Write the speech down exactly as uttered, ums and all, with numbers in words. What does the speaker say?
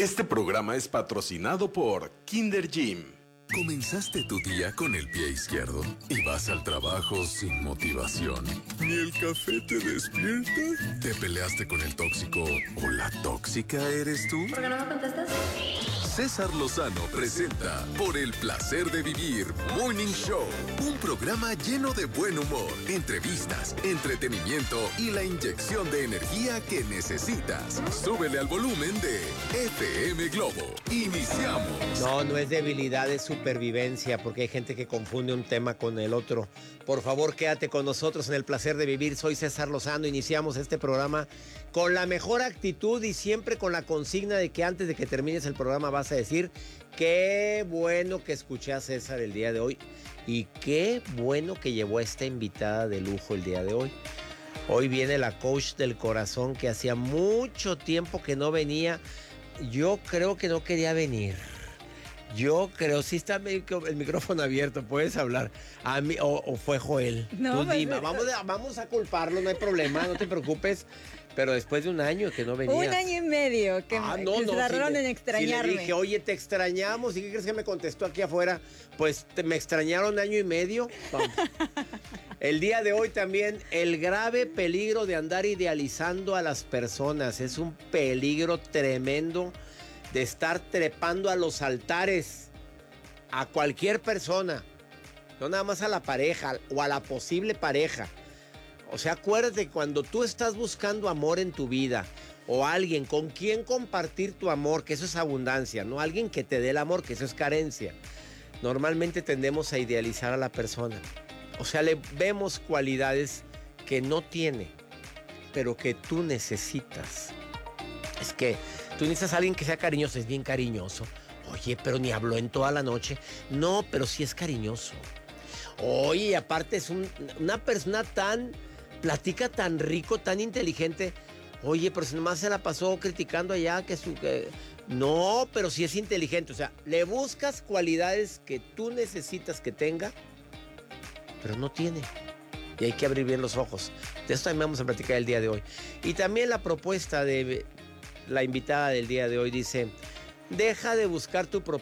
Este programa es patrocinado por Kinder Gym. ¿Comenzaste tu día con el pie izquierdo y vas al trabajo sin motivación? ¿Ni el café te despierta? ¿Te peleaste con el tóxico o la tóxica eres tú? ¿Por qué no me contestas? César Lozano presenta Por el placer de vivir Morning Show, un programa lleno de buen humor, entrevistas, entretenimiento y la inyección de energía que necesitas. Súbele al volumen de F M Globo. Iniciamos. No, no es debilidad, es supervivencia, porque hay gente que confunde un tema con el otro. Por favor, quédate con nosotros en el placer de vivir. Soy César Lozano. Iniciamos este programa con la mejor actitud y siempre con la consigna de que antes de que termines el programa vas a decir qué bueno que escuché a César el día de hoy y qué bueno que llevó a esta invitada de lujo el día de hoy. Hoy viene la coach del corazón que hacía mucho tiempo que no venía. Yo creo que no quería venir. Yo creo, sí está el micrófono abierto, puedes hablar. A mí, o, o fue Joel. No, Tú pues, dime, vamos, a, vamos a culparlo, no hay problema, no te preocupes. Pero después de un año que no venía. Un año y medio que, ah, me, no, que no, se tardaron si en le, extrañarme. Si le dije, oye, te extrañamos. ¿Y qué crees que me contestó aquí afuera? Pues te, me extrañaron año y medio. Vamos. El día de hoy también, el grave peligro de andar idealizando a las personas. Es un peligro tremendo de estar trepando a los altares a cualquier persona, no nada más a la pareja o a la posible pareja. O sea, acuérdate, cuando tú estás buscando amor en tu vida o alguien con quien compartir tu amor, que eso es abundancia, no alguien que te dé el amor, que eso es carencia. Normalmente tendemos a idealizar a la persona. O sea, le vemos cualidades que no tiene, pero que tú necesitas. Es que tú necesitas a alguien que sea cariñoso, es bien cariñoso. Oye, pero ni habló en toda la noche. No, pero sí es cariñoso. Oye, aparte es un, una persona tan... Platica tan rico, tan inteligente. Oye, pero si nomás se la pasó criticando allá que su... Que... No, pero sí es inteligente. O sea, le buscas cualidades que tú necesitas que tenga, pero no tiene. Y hay que abrir bien los ojos. De esto también vamos a platicar el día de hoy. Y también la propuesta de la invitada del día de hoy dice... Deja de buscar tu, pro-